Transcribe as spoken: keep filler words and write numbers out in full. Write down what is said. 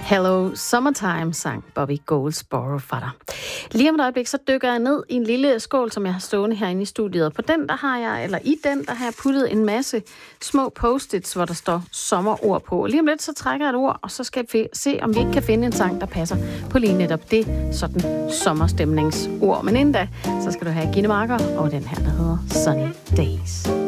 Hello Summertime, sang Bobby Goldsboro for dig. Lige om et øjeblik, så dykker jeg ned i en lille skål, som jeg har stående herinde i studiet. Og på den, der har jeg, eller i den, der har jeg puttet en masse små post-its, hvor der står sommerord på. Og lige om lidt, så trækker jeg et ord, og så skal vi se, om vi ikke kan finde en sang, der passer på lige netop det, sådan sommerstemningsord. Men inden da, så skal du have Gitte Marker og den her, der hedder Sunny Days.